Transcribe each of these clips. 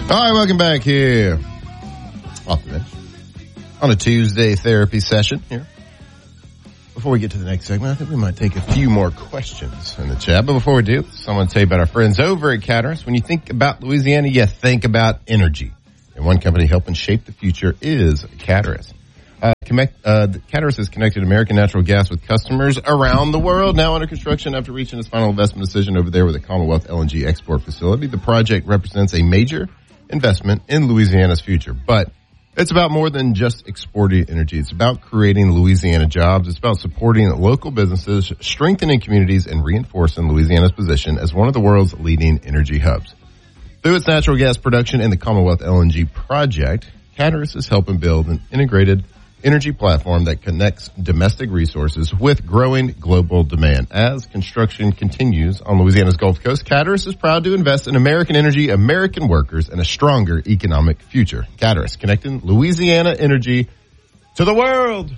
All right, welcome back here. Off the bench. On a Tuesday therapy session here. Before we get to the next segment, I think we might take a few more questions in the chat. But before we do, I want to tell you about our friends over at Catarus. When you think about Louisiana, you think about energy. And one company helping shape the future is Catarus. Catarus has connected American Natural Gas with customers around the world, now under construction after reaching its final investment decision over there with the Commonwealth LNG export facility. The project represents a major investment in Louisiana's future, but it's about more than just exporting energy. It's about creating Louisiana jobs. It's about supporting local businesses, strengthening communities, and reinforcing Louisiana's position as one of the world's leading energy hubs. Through its natural gas production and the Commonwealth LNG project, Catarus is helping build an integrated energy platform that connects domestic resources with growing global demand. As construction continues on Louisiana's Gulf Coast, Catarus is proud to invest in American energy, American workers, and a stronger economic future. Catarus, connecting Louisiana energy to the world.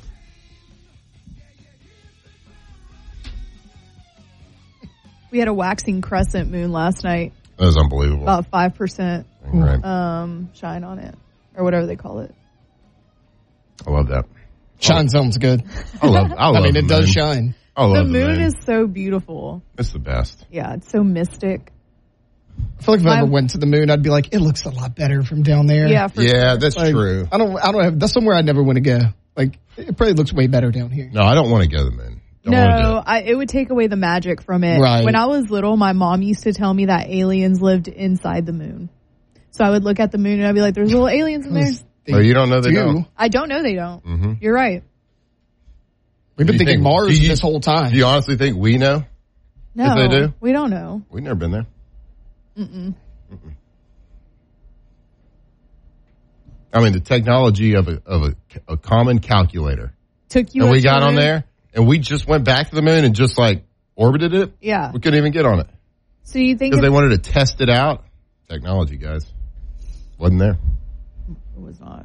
We had a waxing crescent moon last night. That was unbelievable. About 5% Right. shine on it, or whatever they call it. I love that. Shine sounds good. I love I mean, the it does moon. shine. I love The moon is so beautiful. It's the best. Yeah, it's so mystic. I feel like if I ever went to the moon, I'd be like, it looks a lot better from down there. Yeah, for Yeah, sure. that's Like, true. I don't have, that's somewhere I'd never want to go. Like, it probably looks way better down here. No, I don't want to go to the moon. Don't want to do No, it. it would take away the magic from it. Right. When I was little, my mom used to tell me that aliens lived inside the moon. So I would look at the moon and I'd be like, there's little aliens in there. Oh, you don't know they do. don't? I don't know they don't. Mm-hmm. You're right. We've been Do you thinking think- Mars do you- this whole time. Do you honestly think we know? No, If they do? we don't know. We've never been there. I mean, the technology of a common calculator. Took you And up we to got the on moon? there, and we just went back to the moon and just, like, orbited it. Yeah. We couldn't even get on it. So you think Because it they wanted to test it out. Technology, guys. Wasn't there. was not?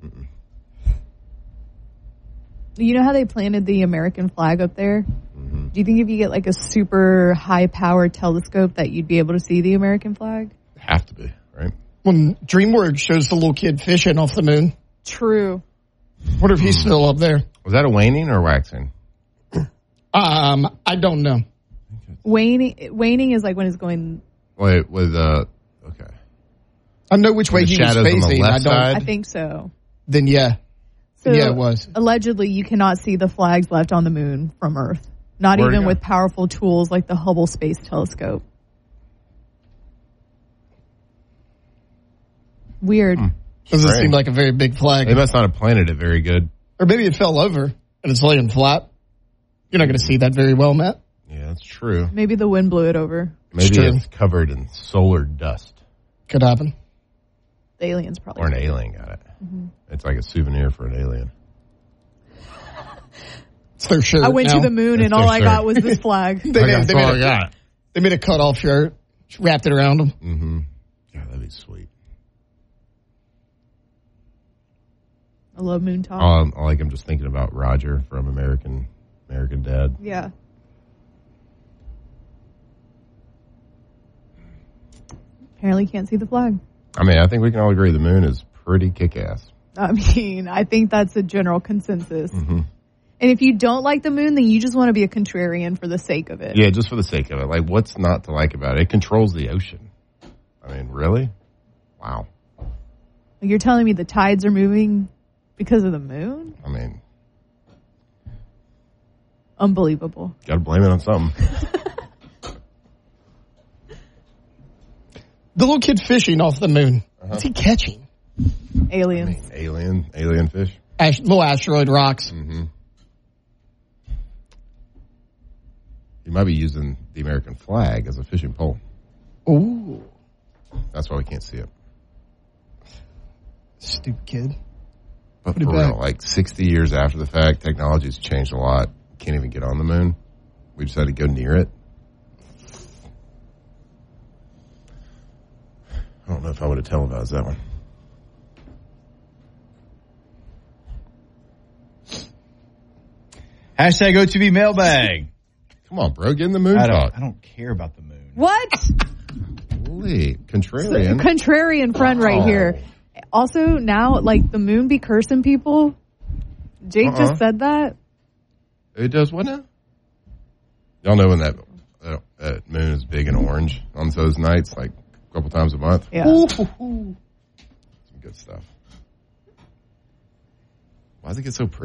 You know how they planted the American flag up there? Mm-hmm. Do you think if you get like a super high-powered telescope that you'd be able to see the American flag? Have to be, right? When DreamWorks shows the little kid fishing off the moon, True. wonder if he's still up there. Was that a waning or waxing? I don't know. Waning is like when it's going. Wait, with, okay. I know which way The he was shadows on the facing. left I don't. side? I think so. Then yeah. So Yeah, it was. Allegedly, you cannot see the flags left on the moon from Earth. Not Where'd it even go? with powerful tools like the Hubble Space Telescope. Weird. Doesn't Strange. seem like a very big flag. They must not have planted it very good. Or maybe it fell over and it's laying flat. You're not going to see that very well, Matt. Yeah, that's true. Maybe the wind blew it over. Maybe true. it's covered in solar dust. Could happen. The aliens probably. Or an alien got it. It's like a souvenir for an alien. It's their shirt. I went now. to the moon That's and all their I shirt. got was this flag. That's all I got. They made a cut-off shirt, wrapped it around them. Mm-hmm. Yeah, that'd be sweet. I love moon talk. I'm just thinking about Roger from American Dad. Yeah. Apparently can't see the flag. I mean, I think we can all agree the moon is pretty kick-ass. I mean, I think that's a general consensus. Mm-hmm. And if you don't like the moon, then you just want to be a contrarian for the sake of it. Yeah, just for the sake of it. Like, what's not to like about it? It controls the ocean. I mean, really? Wow. Like you're telling me the tides are moving because of the moon? I mean, Unbelievable. got to blame it on something. The little kid fishing off the moon. What's he catching? Aliens. Alien fish. Little asteroid rocks. Mm-hmm. You might be using the American flag as a fishing pole. Ooh. That's why we can't see it. Stupid kid. But Put it for real, back. like 60 years after the fact, technology's changed a lot. Can't even get on the moon. We just had to go near it. I don't know if I would have televised that one. Hashtag OTV mailbag. Come on, bro. Get in the moon I talk. don't care about the moon. What? Golly, contrarian. Contrarian friend right Wow. here. Also, now, like, the moon be cursing people. Jake just said that. It does what now? Y'all know when that moon is big and orange on those nights, like a couple times a month? Yeah. Some good stuff. Why does it get so pretty?